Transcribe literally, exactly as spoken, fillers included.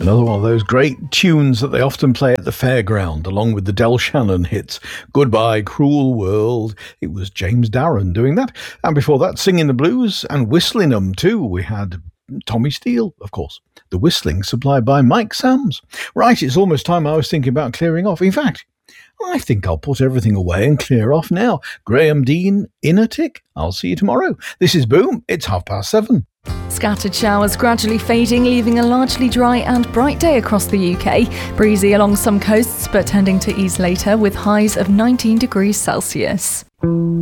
Another one of those great tunes that they often play at the fairground, along with the Del Shannon hits. Goodbye, Cruel World. It was James Darren doing that. And before that, singing the blues and whistling them too, we had Tommy Steele, of course. The whistling supplied by Mike Sams. Right, it's almost time I was thinking about clearing off. In fact, I think I'll put everything away and clear off now. Graham Dean, in a tick. I'll see you tomorrow. This is Boom. It's half past seven. Scattered showers gradually fading, leaving a largely dry and bright day across the U K. Breezy along some coasts, but tending to ease later with highs of nineteen degrees Celsius.